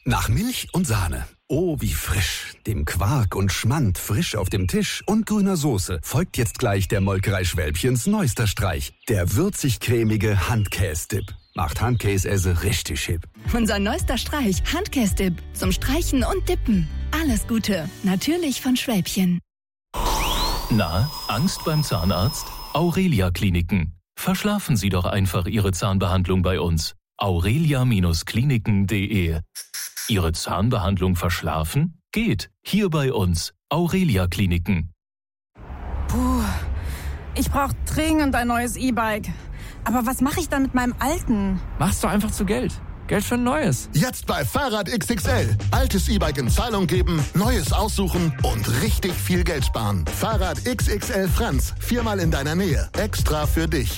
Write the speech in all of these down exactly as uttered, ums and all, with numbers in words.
Nach Milch und Sahne. Oh, wie frisch. Dem Quark und Schmand frisch auf dem Tisch und grüner Soße folgt jetzt gleich der Molkerei Schwälbchens neuester Streich. Der würzig-cremige Handkäse-Dip. Macht Handkäse richtig hip. Unser neuester Streich, Handkäse-Dip. Zum Streichen und Dippen. Alles Gute. Natürlich von Schwälbchen. Na, Angst beim Zahnarzt? Aurelia Kliniken. Verschlafen Sie doch einfach Ihre Zahnbehandlung bei uns. aurelia Kliniken punkt de. Ihre Zahnbehandlung verschlafen? Geht. Hier bei uns. Aurelia Kliniken. Puh, ich brauche dringend ein neues E-Bike. Aber was mache ich dann mit meinem alten? Mach's doch einfach zu Geld. Geld für ein neues. Jetzt bei Fahrrad X X L. Altes E-Bike in Zahlung geben, neues aussuchen und richtig viel Geld sparen. Fahrrad X X L Franz. Viermal in deiner Nähe. Extra für dich.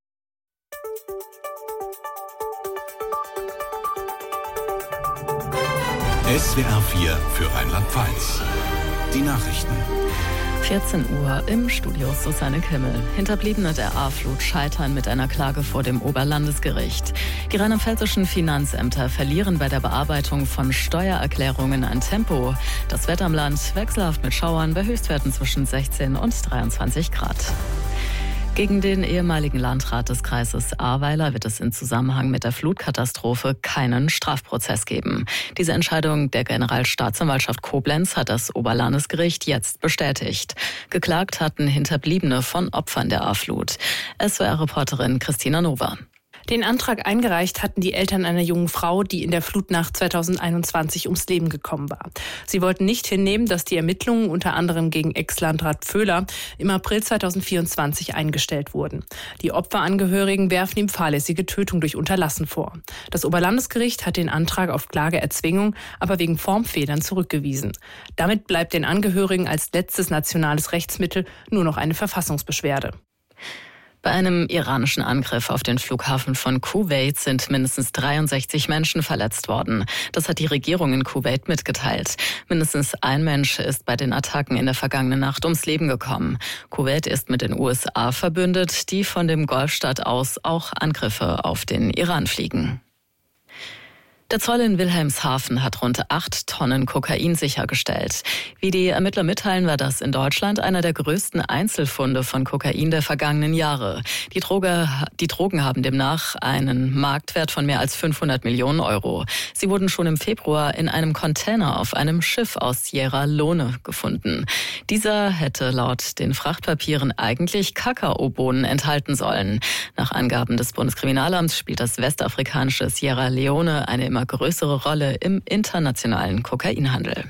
S W R vier für Rheinland-Pfalz. Die Nachrichten. vierzehn Uhr im Studio Susanne Kimmel. Hinterbliebene der A-Flut scheitern mit einer Klage vor dem Oberlandesgericht. Die rheinland-pfälzischen Finanzämter verlieren bei der Bearbeitung von Steuererklärungen an Tempo. Das Wetter im Land wechselhaft mit Schauern bei Höchstwerten zwischen sechzehn und dreiundzwanzig Grad. Gegen den ehemaligen Landrat des Kreises Ahrweiler wird es in Zusammenhang mit der Flutkatastrophe keinen Strafprozess geben. Diese Entscheidung der Generalstaatsanwaltschaft Koblenz hat das Oberlandesgericht jetzt bestätigt. Geklagt hatten Hinterbliebene von Opfern der A-Flut. S W R-Reporterin Christina Nova. Den Antrag eingereicht hatten die Eltern einer jungen Frau, die in der Flutnacht zweitausendeinundzwanzig ums Leben gekommen war. Sie wollten nicht hinnehmen, dass die Ermittlungen unter anderem gegen Ex-Landrat Pföhler im April zweitausendvierundzwanzig eingestellt wurden. Die Opferangehörigen werfen ihm fahrlässige Tötung durch Unterlassen vor. Das Oberlandesgericht hat den Antrag auf Klageerzwingung aber wegen Formfehlern zurückgewiesen. Damit bleibt den Angehörigen als letztes nationales Rechtsmittel nur noch eine Verfassungsbeschwerde. Bei einem iranischen Angriff auf den Flughafen von Kuwait sind mindestens dreiundsechzig Menschen verletzt worden. Das hat die Regierung in Kuwait mitgeteilt. Mindestens ein Mensch ist bei den Attacken in der vergangenen Nacht ums Leben gekommen. Kuwait ist mit den U S A verbündet, die von dem Golfstaat aus auch Angriffe auf den Iran fliegen. Der Zoll in Wilhelmshaven hat rund acht Tonnen Kokain sichergestellt. Wie die Ermittler mitteilen, war das in Deutschland einer der größten Einzelfunde von Kokain der vergangenen Jahre. Die, Droge, die Drogen haben demnach einen Marktwert von mehr als fünfhundert Millionen Euro. Sie wurden schon im Februar in einem Container auf einem Schiff aus Sierra Leone gefunden. Dieser hätte laut den Frachtpapieren eigentlich Kakaobohnen enthalten sollen. Nach Angaben des Bundeskriminalamts spielt das westafrikanische Sierra Leone eine immer größere Rolle im internationalen Kokainhandel.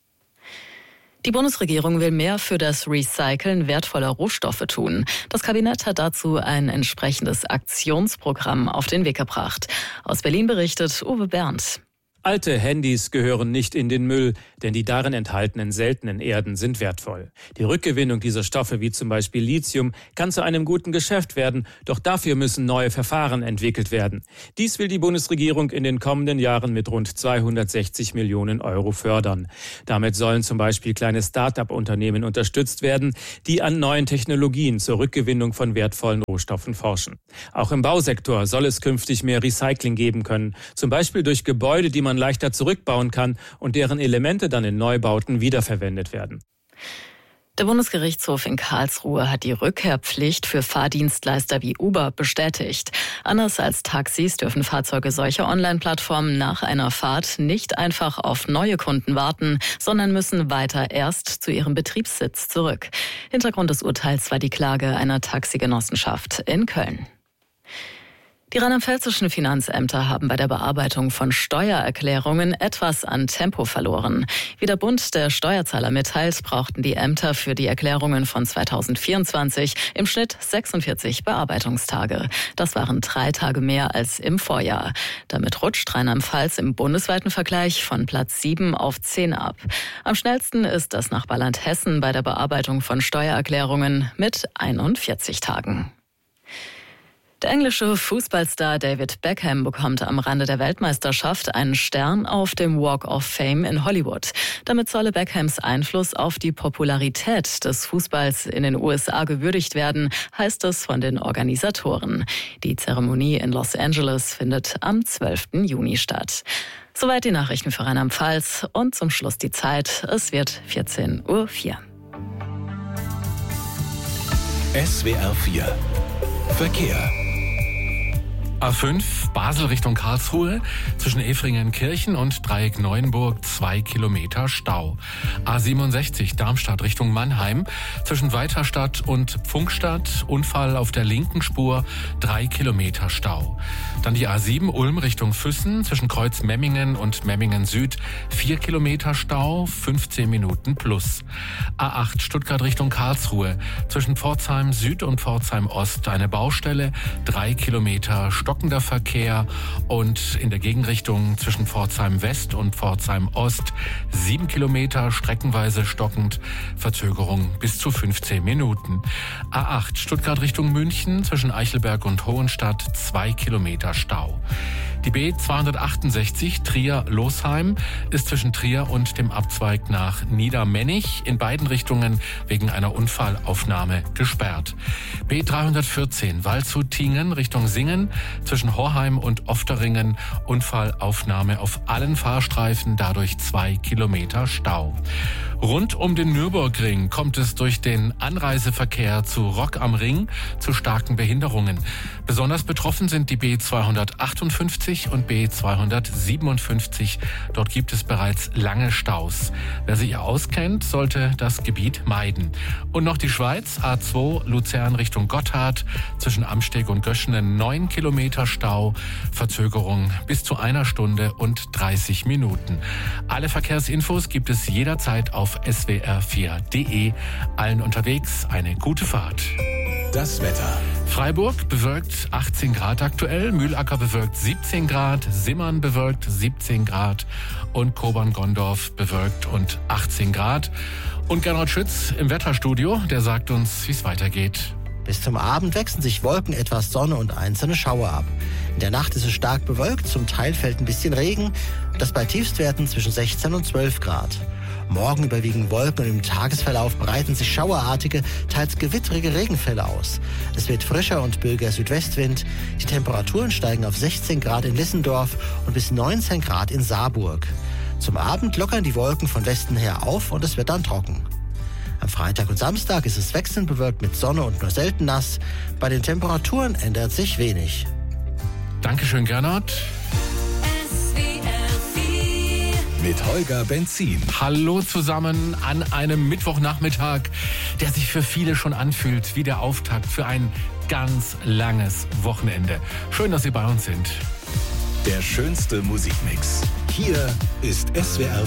Die Bundesregierung will mehr für das Recyceln wertvoller Rohstoffe tun. Das Kabinett hat dazu ein entsprechendes Aktionsprogramm auf den Weg gebracht. Aus Berlin berichtet Uwe Berndt. Alte Handys gehören nicht in den Müll, denn die darin enthaltenen seltenen Erden sind wertvoll. Die Rückgewinnung dieser Stoffe, wie zum Beispiel Lithium, kann zu einem guten Geschäft werden, doch dafür müssen neue Verfahren entwickelt werden. Dies will die Bundesregierung in den kommenden Jahren mit rund zweihundertsechzig Millionen Euro fördern. Damit sollen zum Beispiel kleine Start-up-Unternehmen unterstützt werden, die an neuen Technologien zur Rückgewinnung von wertvollen Rohstoffen forschen. Auch im Bausektor soll es künftig mehr Recycling geben können, zum Beispiel durch Gebäude, die man leichter zurückbauen kann und deren Elemente dann in Neubauten wiederverwendet werden. Der Bundesgerichtshof in Karlsruhe hat die Rückkehrpflicht für Fahrdienstleister wie Uber bestätigt. Anders als Taxis dürfen Fahrzeuge solcher Online-Plattformen nach einer Fahrt nicht einfach auf neue Kunden warten, sondern müssen weiter erst zu ihrem Betriebssitz zurück. Hintergrund des Urteils war die Klage einer Taxigenossenschaft in Köln. Die rheinland-pfälzischen Finanzämter haben bei der Bearbeitung von Steuererklärungen etwas an Tempo verloren. Wie der Bund der Steuerzahler mitteilt, brauchten die Ämter für die Erklärungen von zweitausendvierundzwanzig im Schnitt sechsundvierzig Bearbeitungstage. Das waren drei Tage mehr als im Vorjahr. Damit rutscht Rheinland-Pfalz im bundesweiten Vergleich von Platz sieben auf zehn ab. Am schnellsten ist das Nachbarland Hessen bei der Bearbeitung von Steuererklärungen mit einundvierzig Tagen. Der englische Fußballstar David Beckham bekommt am Rande der Weltmeisterschaft einen Stern auf dem Walk of Fame in Hollywood. Damit solle Beckhams Einfluss auf die Popularität des Fußballs in den U S A gewürdigt werden, heißt es von den Organisatoren. Die Zeremonie in Los Angeles findet am zwölften Juni statt. Soweit die Nachrichten für Rheinland-Pfalz und zum Schluss die Zeit. Es wird vierzehn Uhr vier. S W R vier Verkehr. A fünf Basel Richtung Karlsruhe, zwischen Efringen-Kirchen und Dreieck Neuenburg zwei Kilometer Stau. A siebenundsechzig Darmstadt Richtung Mannheim, zwischen Weiterstadt und Pfunkstadt, Unfall auf der linken Spur, drei Kilometer Stau. Dann die A sieben Ulm Richtung Füssen, zwischen Kreuz Memmingen und Memmingen Süd, vier Kilometer Stau, fünfzehn Minuten plus. A acht Stuttgart Richtung Karlsruhe, zwischen Pforzheim Süd und Pforzheim Ost eine Baustelle, drei Kilometer stockender Verkehr, und in der Gegenrichtung zwischen Pforzheim West und Pforzheim Ost sieben Kilometer streckenweise stockend, Verzögerung bis zu fünfzehn Minuten. A acht Stuttgart Richtung München, zwischen Eichelberg und Hohenstadt zwei Kilometer Stau. Die B zweihundertachtundsechzig Trier-Losheim ist zwischen Trier und dem Abzweig nach Niedermennig in beiden Richtungen wegen einer Unfallaufnahme gesperrt. B dreihundertvierzehn Waldshut-Tiengen Richtung Singen, zwischen Horheim und Ofteringen Unfallaufnahme auf allen Fahrstreifen, dadurch zwei Kilometer Stau. Rund um den Nürburgring kommt es durch den Anreiseverkehr zu Rock am Ring zu starken Behinderungen. Besonders betroffen sind die B zweihundertachtundfünfzig und B zweihundertsiebenundfünfzig. Dort gibt es bereits lange Staus. Wer sich auskennt, sollte das Gebiet meiden. Und noch die Schweiz, A zwei Luzern Richtung Gotthard, zwischen Amsteg und Göschenen neun Kilometer Stau, Verzögerung bis zu einer Stunde und dreißig Minuten. Alle Verkehrsinfos gibt es jederzeit auf S W R vier Punkt de. Allen unterwegs eine gute Fahrt. Das Wetter. Freiburg bewölkt achtzehn Grad aktuell, Mühlacker bewölkt siebzehn Grad, Simmern bewölkt siebzehn Grad und Kobern-Gondorf bewölkt und achtzehn Grad. Und Gernot Schütz im Wetterstudio, der sagt uns, wie es weitergeht. Bis zum Abend wechseln sich Wolken, etwas Sonne und einzelne Schauer ab. In der Nacht ist es stark bewölkt, zum Teil fällt ein bisschen Regen, das bei Tiefstwerten zwischen sechzehn und zwölf Grad. Morgen überwiegen Wolken und im Tagesverlauf breiten sich schauerartige, teils gewittrige Regenfälle aus. Es wird frischer und böiger Südwestwind. Die Temperaturen steigen auf sechzehn Grad in Lissendorf und bis neunzehn Grad in Saarburg. Zum Abend lockern die Wolken von Westen her auf und es wird dann trocken. Am Freitag und Samstag ist es wechselnd bewölkt mit Sonne und nur selten nass. Bei den Temperaturen ändert sich wenig. Dankeschön, Gernot. Mit Holger Benzin. Hallo zusammen an einem Mittwochnachmittag, der sich für viele schon anfühlt wie der Auftakt für ein ganz langes Wochenende. Schön, dass Sie bei uns sind. Der schönste Musikmix. Hier ist S W R